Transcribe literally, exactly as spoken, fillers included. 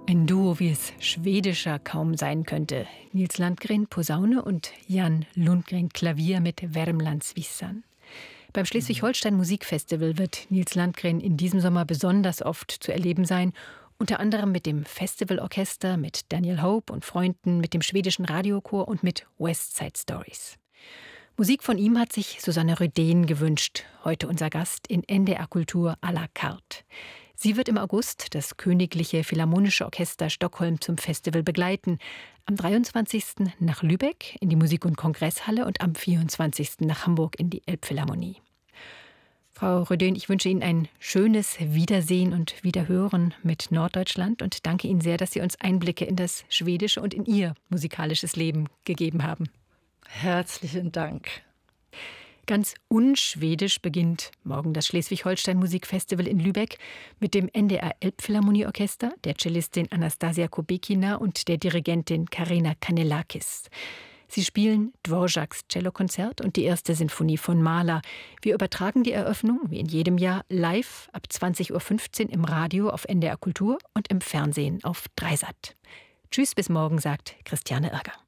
Ein Duo, wie es schwedischer kaum sein könnte. Nils Landgren Posaune und Jan Lundgren Klavier mit Värmlandsvisan. Beim Schleswig-Holstein Musikfestival wird Nils Landgren in diesem Sommer besonders oft zu erleben sein. Unter anderem mit dem Festivalorchester, mit Daniel Hope und Freunden, mit dem schwedischen Radiochor und mit West Side Stories. Musik von ihm hat sich Susanne Rödén gewünscht. Heute unser Gast in N D R Kultur à la carte. Sie wird im August das Königliche Philharmonische Orchester Stockholm zum Festival begleiten. Am dreiundzwanzigsten nach Lübeck in die Musik- und Kongresshalle und am vierundzwanzigsten nach Hamburg in die Elbphilharmonie. Frau Rödén, ich wünsche Ihnen ein schönes Wiedersehen und Wiederhören mit Norddeutschland und danke Ihnen sehr, dass Sie uns Einblicke in das schwedische und in Ihr musikalisches Leben gegeben haben. Herzlichen Dank. Ganz unschwedisch beginnt morgen das Schleswig-Holstein Musikfestival in Lübeck mit dem N D R Elbphilharmonieorchester, der Cellistin Anastasia Kubekina und der Dirigentin Karina Kanellakis. Sie spielen Dvořáks Cellokonzert und die erste Sinfonie von Mahler. Wir übertragen die Eröffnung, wie in jedem Jahr, live ab zwanzig Uhr fünfzehn im Radio auf N D R Kultur und im Fernsehen auf Dreisat. Tschüss, bis morgen, sagt Christiane Irger.